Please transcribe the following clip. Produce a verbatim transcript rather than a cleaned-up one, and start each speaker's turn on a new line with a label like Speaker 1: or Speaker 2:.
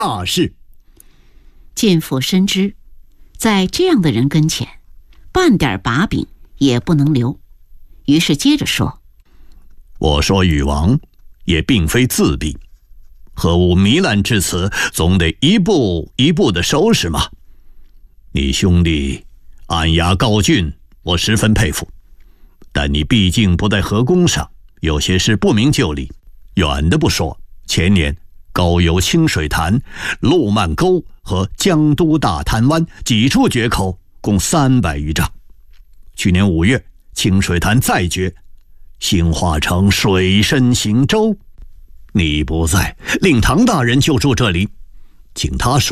Speaker 1: 大事。
Speaker 2: 晋府深知，在这样的人跟前，半点把柄也不能留，于是接着说：
Speaker 1: 我说禹王也并非自闭，何无糜烂至此，总得一步一步的收拾嘛。你兄弟按压高峻，我十分佩服，但你毕竟不在河工上，有些事不明就里。远的不说，前年高邮清水潭、陆漫沟和江都大潭湾几处决口，共三百余丈。去年五月，清水潭再决，兴化成水深行舟。你不在，令唐大人就住这里，请他说